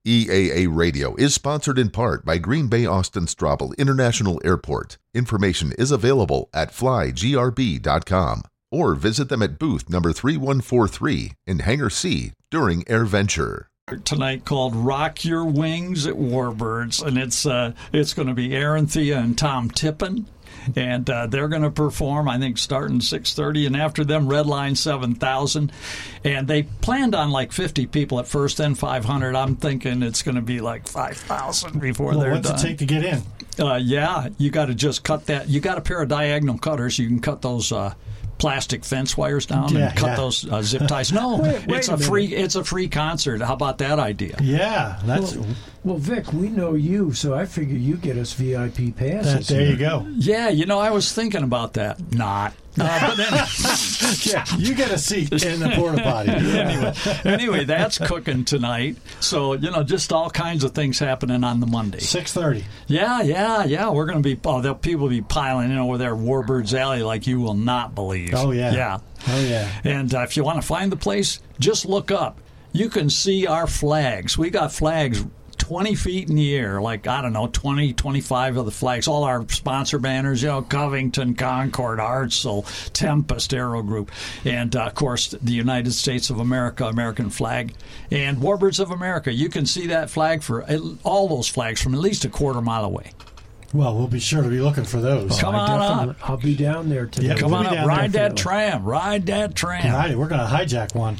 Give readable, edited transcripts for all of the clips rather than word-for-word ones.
EAA Radio is sponsored in part by Green Bay Austin Straubel International Airport. Information is available at flygrb.com or visit them at booth number 3143 in Hangar C during AirVenture. Tonight called Rock Your Wings at Warbirds, and it's going to be Aaron Thea and Tom Tippin. And they're going to perform, I think, starting 6:30, and after them, Redline 7000. And they planned on like 50 people at first, then 500. I'm thinking it's going to be like 5,000 before they're done. What's it take to get in? Yeah, you got to just cut that. You got a pair of diagonal cutters. You can cut those plastic fence wires down and cut those zip ties. No, it's a free concert. How about that idea? Yeah, that's well, Vic, we know you, so I figure you get us VIP passes. There you go. Yeah, I was thinking about that. Not. But then, yeah, you get a seat in the porta potty. Anyway, that's cooking tonight. So just all kinds of things happening on the Monday. 6:30. Yeah. We're going to be. People will be piling in over there, Warbirds Alley, like you will not believe. Oh yeah. Yeah. Oh yeah. And if you want to find the place, just look up. You can see our flags. We got flags 20 feet in the air, like, I don't know, 20, 25 of the flags. All our sponsor banners, Covington, Concord, Hartzell, Tempest, Aero Group, and, of course, the United States of America, American flag, and Warbirds of America. You can see that flag all those flags from at least a quarter mile away. Well, we'll be sure to be looking for those. Come on up. I'll be down there today. Yeah, Come on up. Ride that tram. Ride that tram. Right, we're going to hijack one.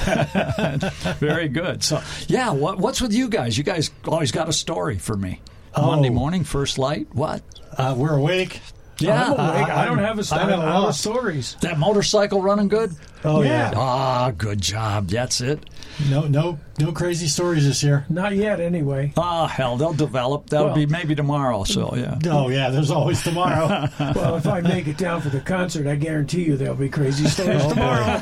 Very good. So, yeah, what's with you guys? You guys always got a story for me. Monday morning, first light. What? We're awake. Yeah. I'm awake. I don't have a stories. That motorcycle running good? Oh, yeah. Ah, good job. That's it. No crazy stories this year. Not yet, anyway. Ah, hell, they'll develop. That'll be maybe tomorrow, so, yeah. Oh, yeah, there's always tomorrow. Well, if I make it down for the concert, I guarantee you there'll be crazy stories tomorrow.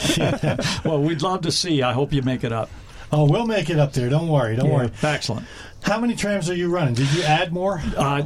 Well, we'd love to see. I hope you make it up. Oh, we'll make it up there. Don't worry. Don't worry. Excellent. How many trams are you running? Did you add more?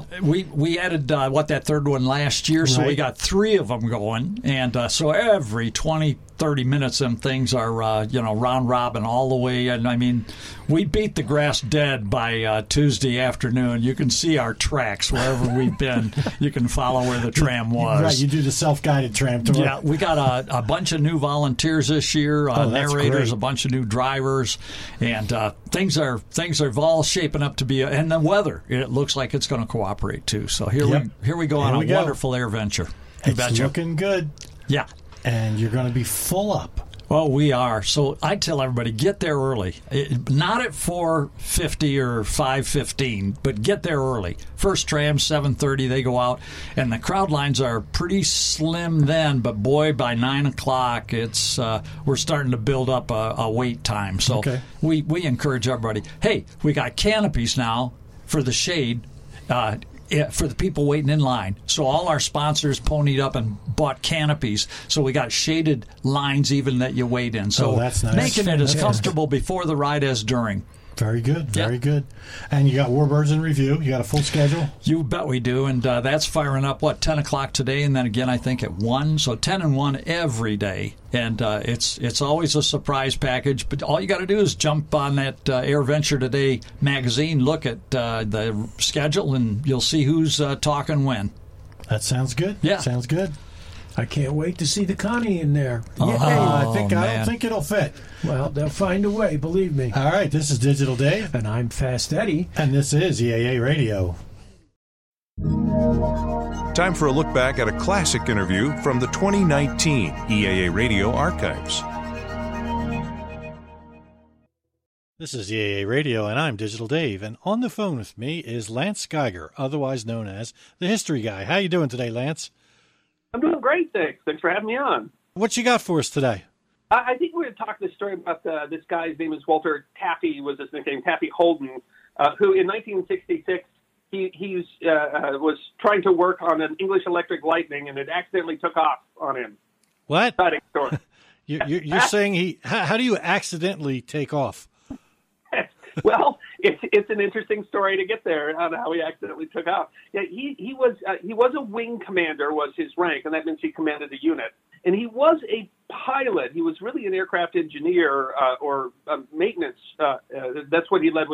We added, that third one last year, so we got 3 of them going. And so every 20, 30 minutes, them things are, round robin all the way. And, I mean, we beat the grass dead by Tuesday afternoon. You can see our tracks wherever we've been. You can follow where the tram was. Right, you do the self-guided tram tour. Yeah, we got a bunch of new volunteers this year, narrators, great. a bunch of new drivers, and things are all shaping up to be. And the weather, it looks like it's going to cooperate too. So here we go on a wonderful air venture. It's looking good. Yeah. And you're going to be full up. Oh, we are. So I tell everybody, get there early. Not at 4:50 or 5:15, but get there early. First tram, 7:30, they go out. And the crowd lines are pretty slim then, but boy, by 9 o'clock, we're starting to build up a wait time. So we encourage everybody, hey, we got canopies now for the shade. For the people waiting in line. So all our sponsors ponied up and bought canopies. So we got shaded lines even that you wait in. So that's nice. Making it as comfortable before the ride as during. Very good. Very good. And you got Warbirds in review. You got a full schedule? You bet we do. And that's firing up, 10 o'clock today, and then again I think at 1. So 10 and 1 every day. And it's always a surprise package. But all you got to do is jump on that AirVenture Today magazine, look at the schedule, and you'll see who's talking when. That sounds good. Yeah. Sounds good. I can't wait to see the Connie in there. I don't think it'll fit. Well, they'll find a way, believe me. All right, this is Digital Dave. And I'm Fast Eddie. And this is EAA Radio. Time for a look back at a classic interview from the 2019 EAA Radio archives. This is EAA Radio, and I'm Digital Dave. And on the phone with me is Lance Geiger, otherwise known as the History Guy. How you doing today, Lance? I'm doing great, thanks. Thanks for having me on. What you got for us today? I think we're going to talk this story about this guy's name is Walter Taffy, was his nickname, Taffy Holden, who in 1966, he was trying to work on an English Electric Lightning, and it accidentally took off on him. What? Exciting story. You're saying how do you accidentally take off? Well, it's an interesting story to get there on how he accidentally took off. Yeah, he was a wing commander was his rank, and that means he commanded a unit. And he was a pilot. He was really an aircraft engineer or maintenance. That's what he led with.